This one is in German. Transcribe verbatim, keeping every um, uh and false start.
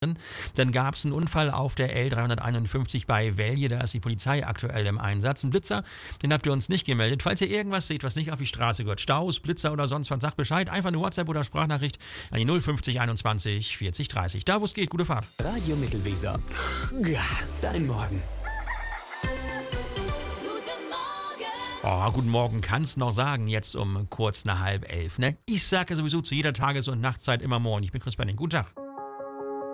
Dann gab es einen Unfall auf der L dreihunderteinundfünfzig bei Velje, da ist die Polizei aktuell im Einsatz. Ein Blitzer, den habt ihr uns nicht gemeldet. Falls ihr irgendwas seht, was nicht auf die Straße gehört, Staus, Blitzer oder sonst was, sagt Bescheid. Einfach eine WhatsApp oder Sprachnachricht an die null fünfzig einundzwanzig vierzig dreißig. Da, wo es geht, gute Fahrt. Radio Mittelweser. Ja, dein Morgen. Oh, guten Morgen, kannst noch sagen, jetzt um kurz nach halb elf, ne? Ich sage sowieso zu jeder Tages- und Nachtzeit immer morgen. Ich bin Chris Benning. Guten Tag.